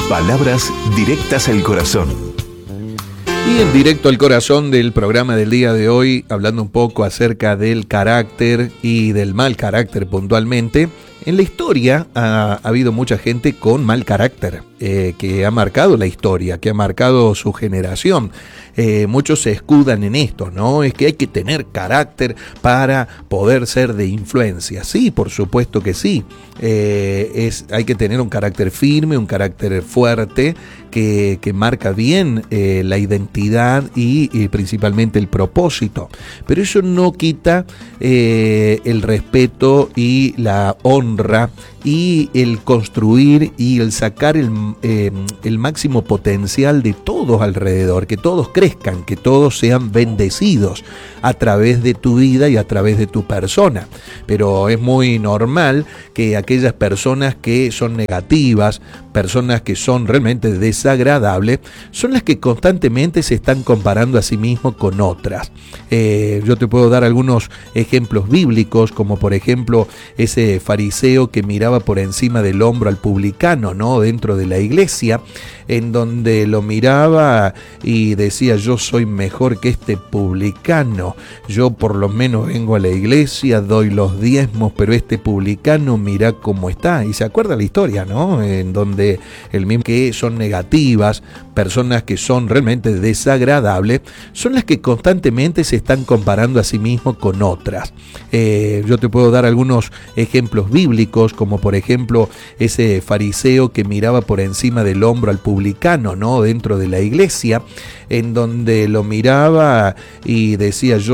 Palabras directas al corazón. Y en directo al corazón del programa del día de hoy, hablando un poco acerca del carácter y del mal carácter puntualmente. En la historia ha habido mucha gente con mal carácter, que ha marcado la historia, que ha marcado su generación. Muchos se escudan en esto, ¿no? Es que hay que tener carácter para poder ser de influencia. Sí, por supuesto que sí. Hay que tener un carácter firme, un carácter fuerte, que marca bien la identidad y principalmente el propósito. Pero eso no quita el respeto y la honra y el construir y el sacar el máximo potencial de todos alrededor, que todos crezcan, que todos sean bendecidos a través de tu vida y a través de tu persona. Pero es muy normal que aquellas personas que son negativas, personas que son realmente desagradables, son las que constantemente se están comparando a sí mismos con otras. Yo te puedo dar algunos ejemplos bíblicos, como por ejemplo ese fariseo que miraba por encima del hombro al publicano, ¿no? Dentro de la iglesia, en donde lo miraba y decía: yo soy mejor que este publicano, yo por lo menos vengo a la iglesia, doy los diezmos, pero este publicano mira cómo está. Y se acuerda la historia, ¿no? En donde el mismo que son negativas, personas que son realmente desagradables, son las que constantemente se están comparando a sí mismos con otras. Yo te puedo dar algunos ejemplos bíblicos, como por ejemplo ese fariseo que miraba por encima del hombro al publicano, ¿no? Dentro de la iglesia, en donde lo miraba y decía: yo